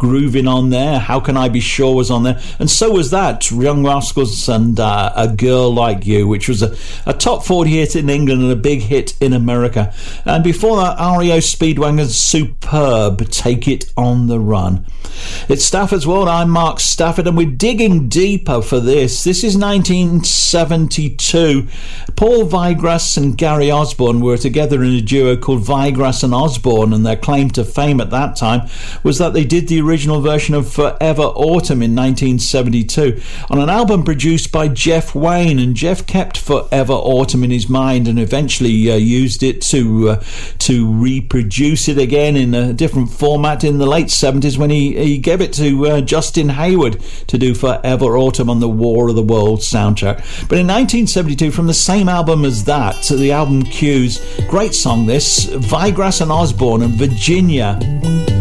grooving on there. How Can I Be Sure was on there, and so was that Young Rascals and A Girl Like You, which was a top 40 hit in England and a big hit in America. And before that, REO Speedwagon's superb Take It on the Run. It's Stafford's World. I'm Mark Stafford, and we're digging deeper for this. This is 1972. Paul Weigras and Gary Osborne were together in a duo called Weigras and Osborne, and their claim to fame at that time was that they did the original version of Forever Autumn in 1972 on an album produced by Jeff Wayne, and Jeff kept Forever Autumn in his mind and eventually used it to reproduce it again in a different format in the late 70s when he gave it to Justin Hayward to do Forever Autumn on the War of the Worlds soundtrack. But in 1972, from the same album as that, the album Cues, great song this, Weigras and Osborne and Virginia.